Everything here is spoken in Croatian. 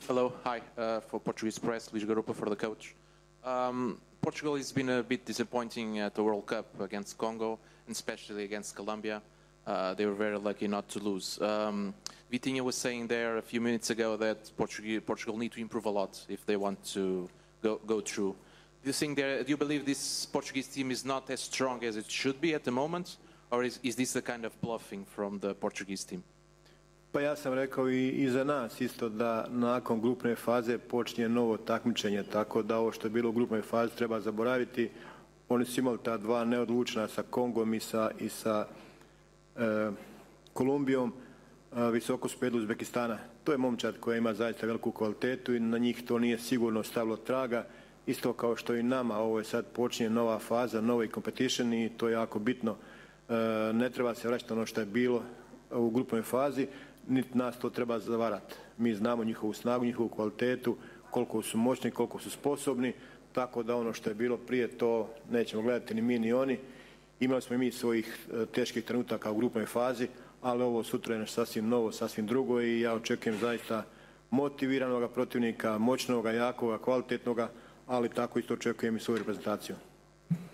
Hello, hi. For Portuguese press, Luís Garupa for the coach. Portugal has been a bit disappointing at the World Cup against Congo, and especially against Colombia. They were very lucky not to lose. Vitinha was saying there a few minutes ago that Portugal need to improve a lot if they want to go through. Do you believe this Portuguese team is not as strong as it should be at the moment, or is this the kind of bluffing from the Portuguese team? Pa ja sam rekao i za nas isto da nakon grupne faze počinje novo takmičenje, tako da ovo što je bilo u grupnoj fazi treba zaboraviti. Oni su imali ta dva neodlučna sa Kongom i sa Kolumbijom, visoko su pobjedili Uzbekistana. To je momčad koja ima zaista veliku kvalitetu i na njih to nije sigurno stavilo traga. Isto kao što i nama, ovo je sad počinje nova faza, novi competition i to je jako bitno. Ne treba se vraćati ono što je bilo u grupnoj fazi, niti nas to treba zavarati. Mi znamo njihovu snagu, njihovu kvalitetu, koliko su moćni, koliko su sposobni, tako da ono što je bilo prije to nećemo gledati ni mi ni oni. Imali smo i mi svojih teških trenutaka u grupnoj fazi, ali ovo sutra je nešto sasvim novo, sasvim drugo i ja očekujem zaista motiviranog protivnika, moćnog, jakog, kvalitetnog, ali tako isto očekujem i svoju reprezentaciju.